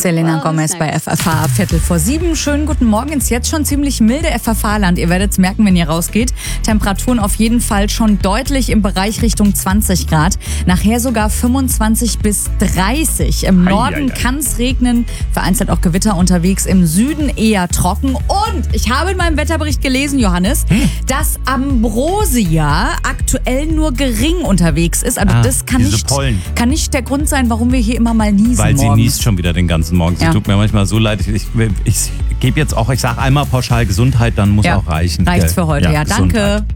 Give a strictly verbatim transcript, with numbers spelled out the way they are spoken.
Selena Gomez bei F F H, Viertel vor sieben. Schönen guten Morgen ins jetzt schon ziemlich milde F F H-Land. Ihr werdet es merken, wenn ihr rausgeht. Temperaturen auf jeden Fall schon deutlich im Bereich Richtung zwanzig Grad. Nachher sogar fünfundzwanzig bis dreißig. Im Norden kann es regnen, vereinzelt auch Gewitter unterwegs. Im Süden eher trocken. Und ich habe in meinem Wetterbericht gelesen, Johannes, hm? dass Ambrosia aktuell nur gering unterwegs ist. Aber ah, das kann nicht, Pollen. kann nicht der Grund sein, warum wir hier immer mal niesen. Weil morgens. sie niest schon wieder den ganzen Morgen. Sie ja. tut mir manchmal so leid. Ich, ich, ich gebe jetzt auch, ich sage einmal pauschal Gesundheit, dann muss ja. auch reichen. Reicht's für heute, ja, ja danke.